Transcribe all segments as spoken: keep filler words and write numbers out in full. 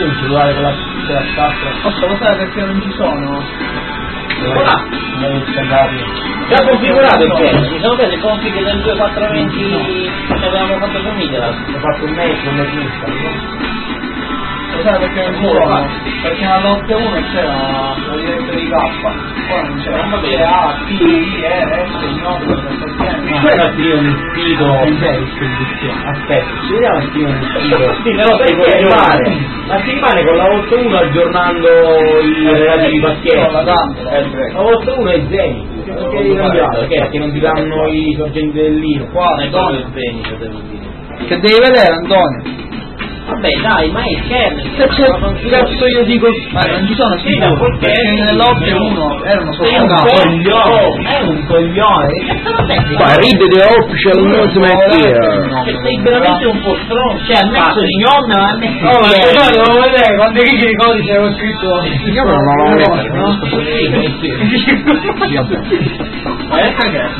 un cellulare con la la scatola. Posso lo sai perché non ci sono? Voilà. Già configurato il piano, mi sono preso il config del due quattro due zero che avevamo fatto con Midland. Ho fatto un metro, un metro Lo sai perché non ci sono? Perché nell'otto uno c'era la direttory K, poi non c'era un papere A, T, I, E, S, I, Quello scrivo nel sito. Aspetta, ci vediamo scrivo nel sito. Sì, me lo sai rimane. Ma si rimane con la otto uno aggiornando i relativi pacchetti. La otto uno è Zenith. Perché devi cambiare? Perché non ti danno i sorgenti dell'I. Qua non è proprio il Zenith, devo dire. Che devi vedere, Antonio? Vabbè dai, ma è il kernel. Se c'è cazzo io dico, ma non ci sono sicuro, perché nell'otto uno erano soffocati. È un coglione. Ma read the official announcement here. Che sei veramente un po' stronzo. Cioè ha messo il nome, ma ha messo Oh, ma io devo vedere quando righe di codice avevo scritto. Io non lo volevo mettere, no? Eh, che?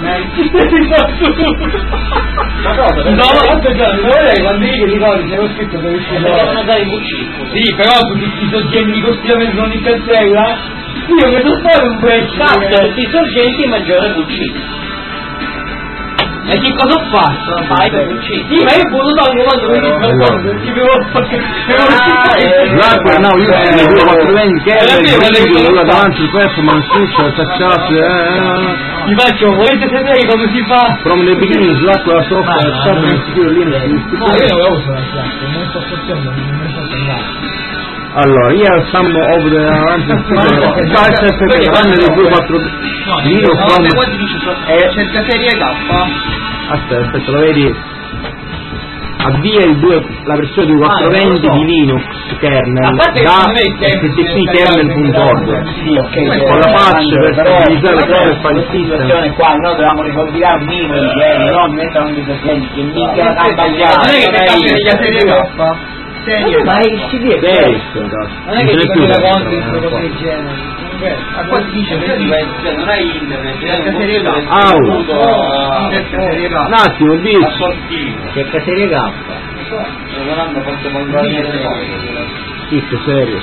Ma cosa? No, aspetta, devo vedere quando righe di codice avevo scritto dove Devono dare il V C. sì, però tutti questi sorgenti costi sono in cazzella. Io mi sono stato un pezzo. Esatto, tutti i sorgenti maggiore V C. E che cosa ho fatto? Fai per V C. Sì, ma io posso togliere quando mi dico ci devo fare. L'acqua now io sono due quattro venti che è la davanti il performance switch touch Vi faccio, volete sapere come si fa? from the beginning l'acqua software stato nel sicuro Linux. No, io non lo uso la classe, non sto facendo, non mi sto andando. Allora, io some of the answers per vanno del due quattro Linux from Eh, cerca serie K. aspetta, aspetta, lo vedi? Avvia il due, la versione di quattrocentoventi Ah, so. di Linux kernel A parte che da non è il kernel, f t p kernel punto org Sì, ok, con la patch per stabilizzare le cose e fare il questa system. situazione qua noi dovevamo ricompilare minimo di geni, no? Diventano dei sorgenti che mica hanno sbagliato. Non è che ti cambia degli serie K. Serie Ma il C D è Series, Non è che ti cambia la content o cose del genere. A qua si dice che Non hai internet, cerca serie K. Au. Cerca serie K. Un attimo, dici. che serie K. non hanno fatto comprare niente. Sì, che serio.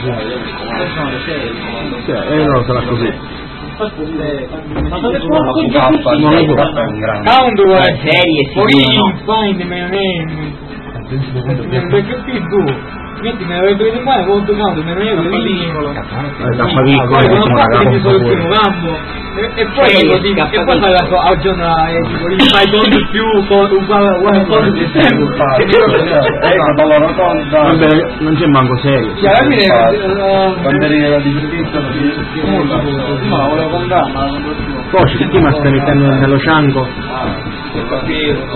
Eh no, sarà così. Ma dove Non lo so. Count vuole serie Origin, find my name. Perché qui tu metti me lo vedo in mano conto count me ne vedo piccolo Da piccolo poi è non una fatto mi sono il gamba. primo campo e, e poi così e poi fai la sua aggiornare tipo lì fai conto più uguale uguale conto di Vabbè, non c'è manco serio. cioè alla fine Banderina da digiustiza, ma la volevo comprare ma non lo so Poi chi mi sta mettendo nello cianco?